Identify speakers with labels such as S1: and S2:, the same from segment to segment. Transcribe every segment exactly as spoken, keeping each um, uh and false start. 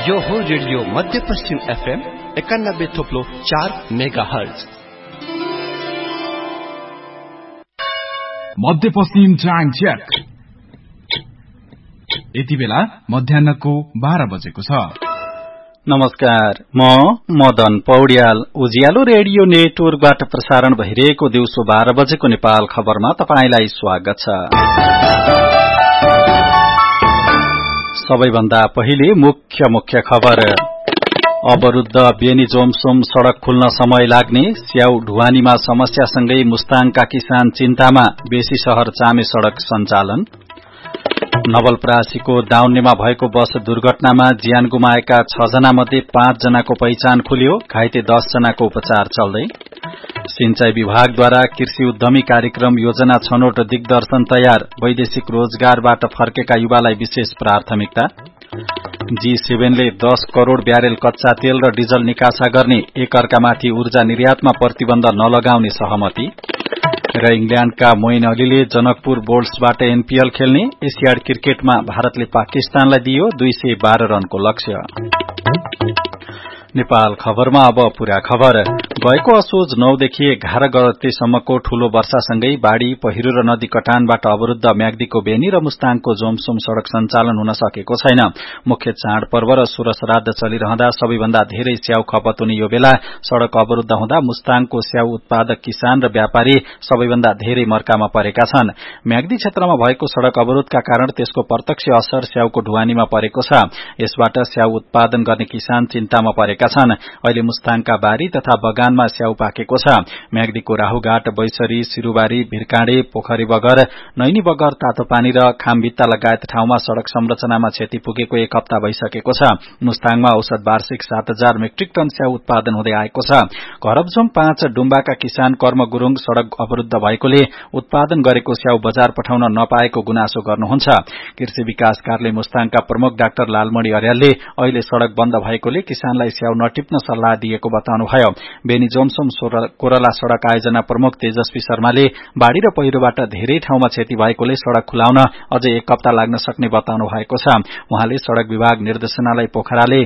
S1: यो हो रेडियो मध्यपश्चिम एफएम एकानब्बे थोप्लो चार मेगा हर्ज।
S2: मध्यपश्चिम टाइम चेक। यति बेला मध्याहको बाह्र बजेको छ।
S3: नमस्कार, म मदन पौड्याल। उज्यालो रेडियो नेटवर्कबाट प्रसारण भइरहेको दिउँसो बाह्र बजेको नेपाल खबरमा तपाईंलाई स्वागत छ। सबैभन्दा पहिले मुख्य मुख्य खबर। अवरुद्ध बेनी जोमसोम सड़क खुल्न समय लाग्ने, स्याउ ढुवानीमा समस्यासँगै मुस्ताङका किसान चिन्तामा, बेसी शहर चामे सड़क सञ्चालन। नवलपरासीको दाउन्नेमा भएको बस दुर्घटनामा ज्यान गुमाएका छ जना मध्ये पाँच जनाको पहिचान खुल्यो, घाइते दस जनाको उपचार चल्दै। सिंचाई विभागद्वारा कृषि उद्यमी कार्यक्रम योजना छनौट दिग्दर्शन तयार, वैदेशिक रोजगारबाट फर्केका युवालाई विशेष प्राथमिकता। जी सेभेनले दस करोड़ ब्यारेल कच्चा तेल र डिजल निकासा गर्ने, एक अर्कामाथि ऊर्जा निर्यातमा प्रतिबन्ध नलगाउने सहमति। र इंग्ल्याण्डका मोइन अलीले जनकपुर बोल्ट्सबाट एनपीएल खेल्ने, एसियाड क्रिकेटमा भारतले पाकिस्तानलाई दियो दुई सय बाह्र रनको लक्ष्य। नेपाल खबरमा अब पूरा खबर। गएको असोज नौदेखि एघार गतेसम्मको ठूलो वर्षासँगै बाढ़ी, पहिरो र नदी कटानबाट अवरुद्ध म्याग्दीको बेनी र मुस्ताङको जोमसोम सड़क सञ्चालन हुन सकेको छैन। मुख्य चाडपर्व र सोह्र श्राद्ध चलिरहँदा सबैभन्दा धेरै स्याउ खपत हुने यो बेला सड़क अवरुद्ध हुँदा मुस्ताङको स्याउ उत्पादक किसान र व्यापारी सबैभन्दा धेरै मर्कामा परेका छन्। म्याग्दी क्षेत्रमा भएको सड़क अवरोधका कारण त्यसको प्रत्यक्ष असर स्याउको ढुवानीमा परेको छ। यसबाट स्याउ उत्पादन गर्ने किसान चिन्तामा परेका छन्। अहिले मुस्ताङका बारी तथा बगानमा स्याउ पाकेको छ। म्याग्दीको राहुघाट, बैसरी, सिरुबारी, भिरकाँडे, पोखरी बगर, नैनी बगर, तातोपानी र खामभित्ता लगायत ठाउँमा सड़क संरचनामा क्षति पुगेको एक हप्ता भइसकेको छ। मुस्ताङमा औसत वार्षिक सात हजार मेट्रिक टन स्याउ उत्पादन हुँदै आएको छ। घरबझोम पाँच डुम्बाका किसान कर्म गुरूङ सड़क अवरुद्ध भएकोले उत्पादन गरेको स्याउ बजार पठाउन नपाएको गुनासो गर्नुहुन्छ। कृषि विकास कार्यालय मुस्ताङका प्रमुख डाक्टर लालमणि अर्यालले अहिले सड़क बन्द भएकोले किसानलाई स्याउ नटिप्न सल्लाह दिएको बताउनुभयो। बेनी जोमसोम कोरला सड़क आयोजना प्रमुख तेजस्वी शर्माले बाढ़ी र पहिरोबाट धेरै ठाउँमा क्षति भएकोले सड़क खुलाउन अझै एक हप्ता लाग्न सक्ने बताउनु भएको छ। उहाँले सड़क विभाग निर्देशनालय पोखराले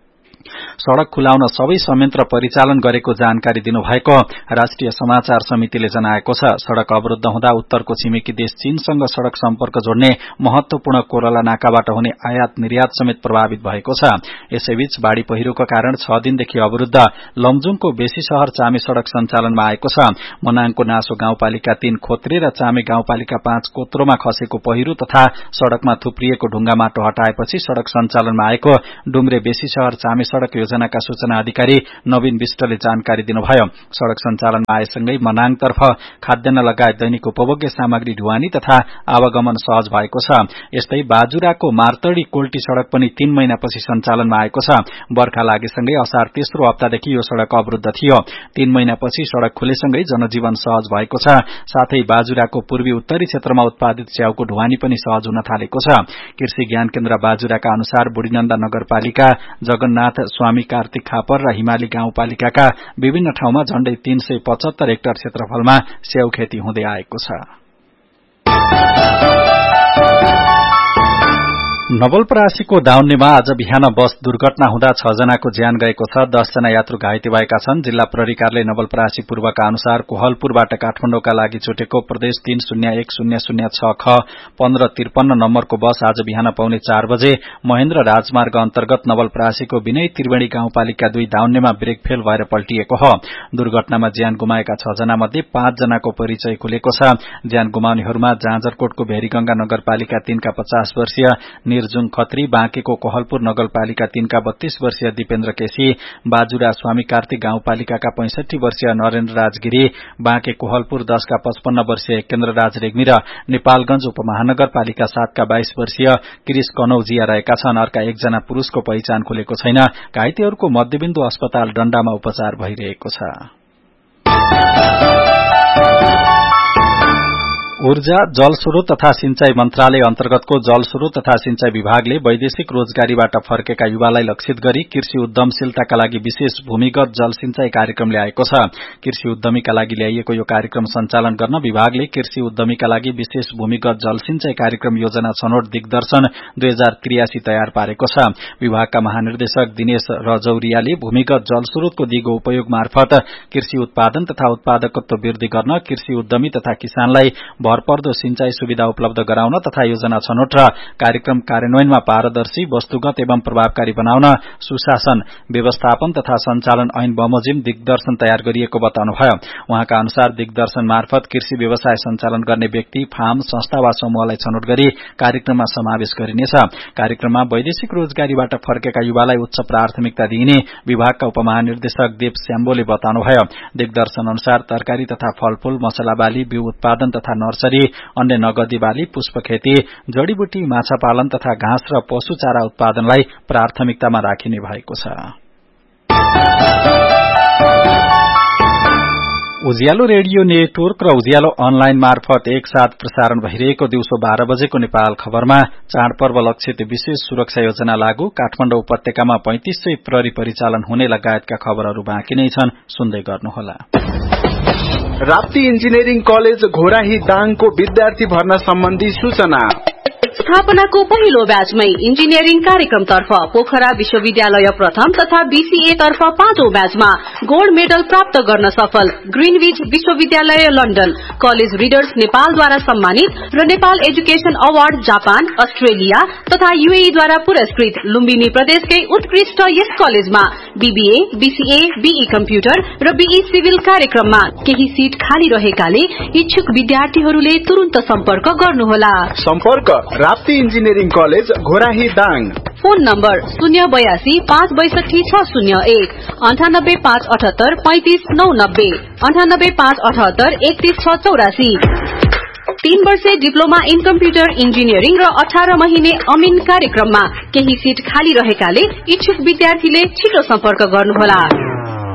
S3: सड़क खुलाउन सबै संयन्त्र परिचालन गरेको जानकारी दिनुभएको राष्ट्रिय समाचार समितिले जनाएको छ। सड़क अवरुद्ध हुँदा उत्तरको छिमेकी देश चीनसँग सड़क सम्पर्क जोड्ने महत्वपूर्ण कोरला नाकाबाट हुने आयात निर्यात समेत प्रभावित भएको छ। यसैबीच बाढ़ी पहिरोको कारण छ दिनदेखि अवरुद्ध लमजुङको बेसी शहर चामे सड़क सञ्चालनमा आएको छ। मनाङको नासो गाउँपालिका तीन खोत्रे र चामे गाउँपालिका पाँच कोत्रोमा खसेको पहिरो तथा सड़कमा थुप्रिएको ढुङ्गा माटो हटाएपछि सड़क सञ्चालनमा आएको डुम्रे बेसी शहर चामे सड़क योजनाका सूचना अधिकारी नवीन विष्टले जानकारी दिनुभयो। सड़क सञ्चालनमा आएसँगै मनाङतर्फ खाद्यान्न लगायत दैनिक उपभोग्य सामग्री ढुवानी तथा आवागमन सहज भएको छ। यस्तै बाजुराको मार्तडी कोल्टी सड़क पनि तीन महिनापछि सञ्चालनमा आएको छ। बर्खा लागेसँगै असार तेस्रो हप्तादेखि यो सड़क अवरुद्ध थियो। तीन महिनापछि सड़क खुलेसँगै जनजीवन सहज भएको छ। साथै बाजुराको पूर्वी उत्तरी क्षेत्रमा उत्पादित स्याउको ढुवानी पनि सहज हुन थालेको छ। कृषि ज्ञान केन्द्र बाजुराका अनुसार बुढीनन्दा नगरपालिका, जगन्नाथ, स्वामी कार्तिक खापर र हिमाली गाउँपालिकाका विभिन्न ठाउँमा झण्डै तीन सय पचहत्तर हेक्टर क्षेत्रफलमा स्याउ खेती हुँदै आएको छ। नवलपरासीको दाउन्नेमा आज बिहान बस दुर्घटना हुँदा छ जनाको ज्यान गएको छ, दस जना यात्रु घाइते भएका छन्। जिल्ला प्रहरी कार्यालय नवलपरासी पूर्वका अनुसार कोहलपुरबाट काठमाडौँका लागि छुटेको प्रदेश तीन शून्य एक शून्य शून्य छ ख पन्ध्र त्रिपन्न नम्बरको बस आज बिहान पाउने चार बजे महेन्द्र राजमार्ग अन्तर्गत नवलपरासीको विनय त्रिवेणी गाउँपालिका दुई दाउन्नेमा ब्रेक फेल भएर पल्टिएको हो। दुर्घटनामा ज्यान गुमाएका छ जना मध्ये पाँच जनाको परिचय खुलेको छ। ज्यान गुमाउनेहरूमा जाजरकोटको भेरीगंगा नगरपालिका तीनका पचास वर्षीय निर्जुङ खत्री, बाँकेको कोहलपुर नगरपालिका तीनका बत्तीस वर्षीय दिपेन्द्र केसी, बाजुरा स्वामी कार्तिक गाउँपालिकाका पैंसठी वर्षीय नरेन्द्र राज गिरी, बाँके कोहलपुर दशका पचपन्न वर्षीय केन्द्र राज रेग्मी र नेपालगंज उपमहानगरपालिका सातका बाइस वर्षीय क्रिश कनौजिया रहेका छन्। अर्का एकजना पुरूषको पहिचान खुलेको छैन। घाइतेहरूको मध्यबिन्दु अस्पताल डण्डामा उपचार भइरहेको छ। ऊर्जा जलस्रोत तथा सिंचाई मन्त्रालय अन्तर्गतको जलस्रोत तथा सिंचाई विभागले वैदेशिक रोजगारीबाट फर्केका युवालाई लक्षित गरी कृषि उद्यमशीलताका लागि विशेष भूमिगत जल सिंचाई कार्यक्रम ल्याएको छ। कृषि उद्यमीका लागि ल्याइएको यो कार्यक्रम सञ्चालन गर्न विभागले कृषि उद्यमीका लागि विशेष भूमिगत जल सिंचाई कार्यक्रम योजना छनौट दिग्दर्शन दुई हजार त्रियासी तयार पारेको छ। विभागका महानिर्देशक दिनेश रजौरियाले भूमिगत जलस्रोतको दिगो उपयोग मार्फत कृषि उत्पादन तथा उत्पादकत्व वृद्धि गर्न कृषि उद्यमी तथा किसानलाई भरपर्दो सिंचाई सुविधा उपलब्ध गराउन तथा योजना छनौट र कार्यक्रम कार्यान्वयनमा पारदर्शी वस्तुगत एवं प्रभावकारी बनाउन सुशासन व्यवस्थापन तथा संचालन ऐन बमोजिम दिग्दर्शन तयार गरिएको बताउनुभयो। उहाँका अनुसार दिग्दर्शन मार्फत कृषि व्यवसाय सञ्चालन गर्ने व्यक्ति फार्म संस्था वा समूहलाई छनौट गरी कार्यक्रममा समावेश गरिनेछ। कार्यक्रममा वैदेशिक रोजगारीबाट फर्केका युवालाई उच्च प्राथमिकता दिइने विभागका उपमहानिर्देशक देव श्याम्बोले बताउनुभयो। दिग्दर्शन अनुसार तरकारी तथा फलफूल मसला बाली बिउ उत्पादन तथा नर्सरी अन्य नगदी बाली पुष्प खेती जड़ीबुटी माछा पालन तथा घाँस र पशु चारा उत्पादनलाई प्राथमिकतामा राखिने भएको छ। उज्यालो रेडियो नेटवर्क र उज्यालो अनलाइन मार्फत एकसाथ प्रसारण भइरहेको दिउँसो बाह्र बजेको नेपाल खबरमा चाडपर्व लक्षित विशेष सुरक्षा योजना लागू, काठमाडौँ उपत्यकामा पैंतीस सय प्रहरी परिचालन हुने लगायतका खबरहरू बाँकी नै छन्, सुन्दै गर्नुहोला।
S4: राप्ती इन्जिनियरिङ कलेज घोराही दाङको विद्यार्थी भर्ना सम्बन्धी सूचना।
S5: स्थापनाको पहिलो ब्याचमै इन्जिनियरिङ कार्यक्रमतर्फ पोखरा विश्वविद्यालय प्रथम तथा बीसीए तर्फ पाँचौं ब्याचमा गोल्ड मेडल प्राप्त गर्न सफल ग्रीनविच विश्वविद्यालय लन्डन कलेज रिडर्स नेपालद्वारा सम्मानित र Nepal education award Japan Australia तथा यूएई द्वारा पुरस्कृत लुम्बिनी प्रदेशकै उत्कृष्ट यस कलेजमा बीबीए बीसीए बीई कम्प्युटर र बीई सिभिल कार्यक्रममा केही सीट खाली रहेकाले इच्छुक विद्यार्थीहरूले तुरुन्त सम्पर्क गर्नुहोला।
S4: सम्पर्क Rapti engineering college Ghorahi Dang.
S5: Phone number शून्य बयासी पाँच बैसठी छ शून्य एक अन्ठानब्बे पाँच अठहत्तर पैंतिस नौ नब्बे अन्ठानब्बे पाँच अठहत्तर एकतीस छ चौरासी। तीन वर्षे डिप्लोमा इन कम्प्युटर इन्जिनियरिङ र अठार महिने अमिन कार्यक्रममा केही सीट खाली रहेकाले इच्छुक विद्यार्थीले छिटो सम्पर्क गर्नुहोला।